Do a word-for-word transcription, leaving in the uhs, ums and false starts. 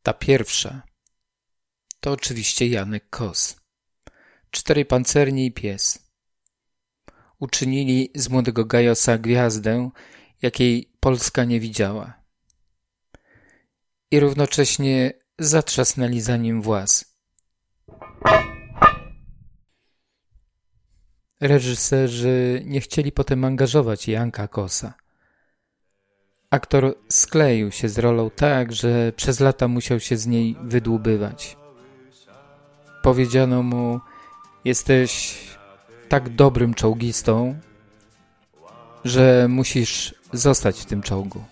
Ta pierwsza to oczywiście Janek Kos. Czterej pancerni i pies. Uczynili z młodego Gajosa gwiazdę, jakiej Polska nie widziała. I równocześnie zatrzasnęli za nim włas. Reżyserzy nie chcieli potem angażować Janka Kosa. Aktor skleił się z rolą tak, że przez lata musiał się z niej wydłubywać. Powiedziano mu: jesteś tak dobrym czołgistą, że musisz zostać w tym czołgu.